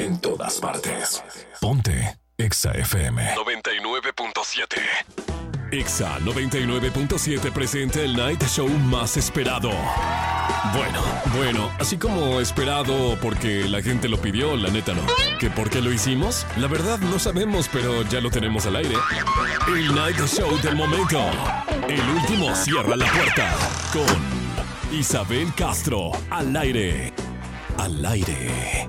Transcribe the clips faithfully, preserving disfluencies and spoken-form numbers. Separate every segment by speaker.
Speaker 1: en todas partes. Ponte Exa F M noventa y nueve punto siete. Exa noventa y nueve punto siete presenta el Night Show más esperado. Bueno, bueno, así como esperado porque la gente lo pidió, la neta no. ¿Que por qué lo hicimos? La verdad no sabemos, pero ya lo tenemos al aire. El Night Show del momento. El último cierra la puerta con Isabel Castro al aire. Al aire.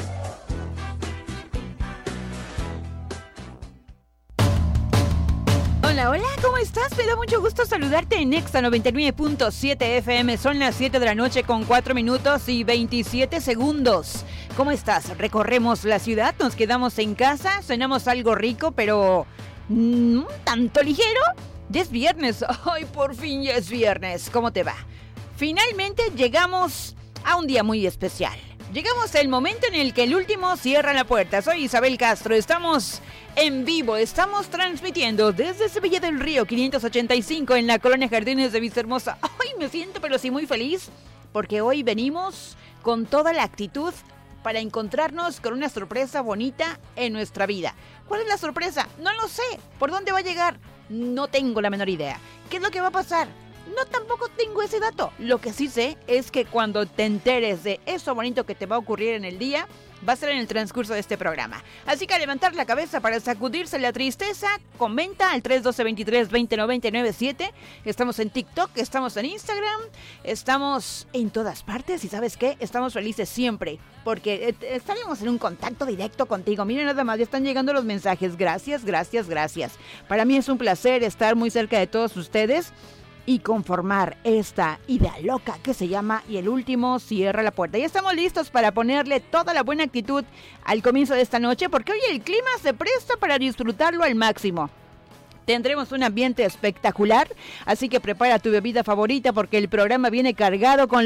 Speaker 2: Hola, hola, ¿cómo estás? Me da mucho gusto saludarte en Exa noventa y nueve punto siete F M. Son las siete de la noche con cuatro minutos y veintisiete segundos. ¿Cómo estás? Recorremos la ciudad, nos quedamos en casa, cenamos algo rico, pero un mm, tanto ligero. Ya es viernes. Ay, por fin ya es viernes. ¿Cómo te va? Finalmente llegamos a un día muy especial. Llegamos al momento en el que el último cierra la puerta. Soy Isabel Castro, estamos en vivo, estamos transmitiendo desde Sevilla del Río quinientos ochenta y cinco en la colonia Jardines de Vistahermosa. Ay, me siento pero sí muy feliz porque hoy venimos con toda la actitud para encontrarnos con una sorpresa bonita en nuestra vida. ¿Cuál es la sorpresa? No lo sé. ¿Por dónde va a llegar? No tengo la menor idea. ¿Qué es lo que va a pasar? No, tampoco tengo ese dato. Lo que sí sé es que cuando te enteres de eso bonito que te va a ocurrir en el día, va a ser en el transcurso de este programa. Así que a levantar la cabeza para sacudirse la tristeza, comenta al tres doce veintitrés veinte noventa y nueve siete. Estamos en TikTok, estamos en Instagram, estamos en todas partes y ¿sabes qué? Estamos felices siempre porque estaremos en un contacto directo contigo. Miren nada más, ya están llegando los mensajes. Gracias, gracias, gracias. Para mí es un placer estar muy cerca de todos ustedes y conformar esta idea loca que se llama Y el último cierra la puerta. Ya estamos listos para ponerle toda la buena actitud al comienzo de esta noche, porque hoy el clima se presta para disfrutarlo al máximo. Tendremos un ambiente espectacular, así que prepara tu bebida favorita porque el programa viene cargado con